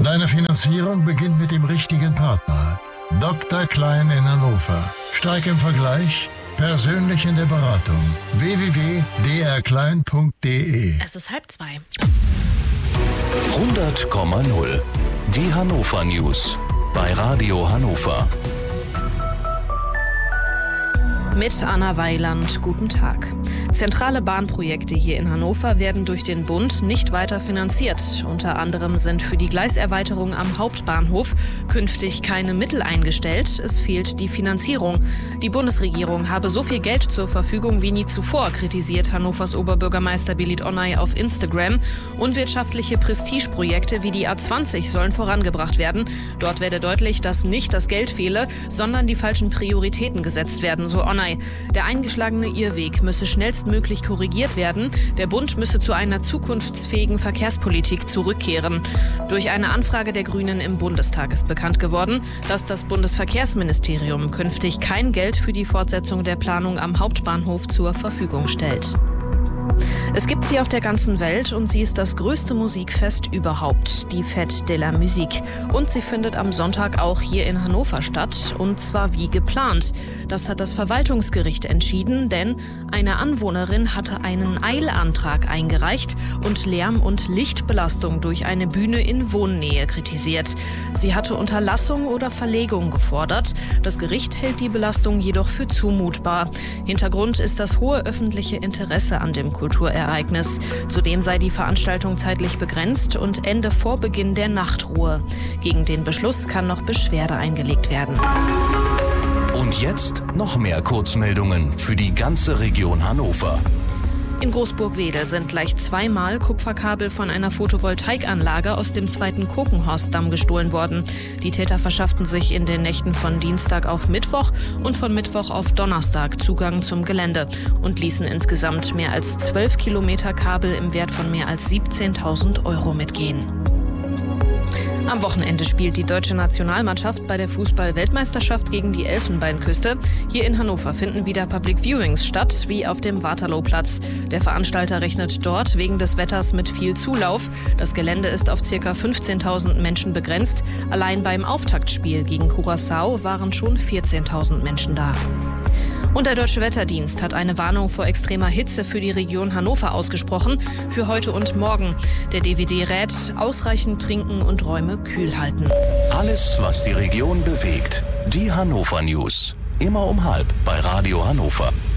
Deine Finanzierung beginnt mit dem richtigen Partner. Dr. Klein in Hannover. Stark im Vergleich, persönlich in der Beratung. www.drklein.de. Es ist 1:30. 100,0. Die Hannover News bei Radio Hannover. Mit Anna Weiland, guten Tag. Zentrale Bahnprojekte hier in Hannover werden durch den Bund nicht weiter finanziert. Unter anderem sind für die Gleiserweiterung am Hauptbahnhof künftig keine Mittel eingestellt. Es fehlt die Finanzierung. Die Bundesregierung habe so viel Geld zur Verfügung wie nie zuvor, kritisiert Hannovers Oberbürgermeister Belit Onay auf Instagram. Unwirtschaftliche Prestigeprojekte wie die A20 sollen vorangebracht werden. Dort werde deutlich, dass nicht das Geld fehle, sondern die falschen Prioritäten gesetzt werden, so Onay. Der eingeschlagene Irrweg müsse schnellstmöglich korrigiert werden. Der Bund müsse zu einer zukunftsfähigen Verkehrspolitik zurückkehren. Durch eine Anfrage der Grünen im Bundestag ist bekannt geworden, dass das Bundesverkehrsministerium künftig kein Geld für die Fortsetzung der Planung am Hauptbahnhof zur Verfügung stellt. Es gibt sie auf der ganzen Welt und sie ist das größte Musikfest überhaupt, die Fête de la Musique. Und sie findet am Sonntag auch hier in Hannover statt, und zwar wie geplant. Das hat das Verwaltungsgericht entschieden, denn eine Anwohnerin hatte einen Eilantrag eingereicht und Lärm- und Lichtbelastung durch eine Bühne in Wohnnähe kritisiert. Sie hatte Unterlassung oder Verlegung gefordert. Das Gericht hält die Belastung jedoch für zumutbar. Hintergrund ist das hohe öffentliche Interesse an dem Kulturereignis. Zudem sei die Veranstaltung zeitlich begrenzt und ende vor Beginn der Nachtruhe. Gegen den Beschluss kann noch Beschwerde eingelegt werden. Und jetzt noch mehr Kurzmeldungen für die ganze Region Hannover. In Großburg-Wedel sind gleich zweimal Kupferkabel von einer Photovoltaikanlage aus dem 2. Kokenhorstdamm gestohlen worden. Die Täter verschafften sich in den Nächten von Dienstag auf Mittwoch und von Mittwoch auf Donnerstag Zugang zum Gelände und ließen insgesamt mehr als 12 Kilometer Kabel im Wert von mehr als 17.000 € mitgehen. Am Wochenende spielt die deutsche Nationalmannschaft bei der Fußball-Weltmeisterschaft gegen die Elfenbeinküste. Hier in Hannover finden wieder Public Viewings statt, wie auf dem Waterlooplatz. Der Veranstalter rechnet dort wegen des Wetters mit viel Zulauf. Das Gelände ist auf ca. 15.000 Menschen begrenzt. Allein beim Auftaktspiel gegen Curaçao waren schon 14.000 Menschen da. Und der Deutsche Wetterdienst hat eine Warnung vor extremer Hitze für die Region Hannover ausgesprochen, für heute und morgen. Der DWD rät, ausreichend trinken und Räume kühl halten. Alles, was die Region bewegt. Die Hannover News. Immer um 12:30 bei Radio Hannover.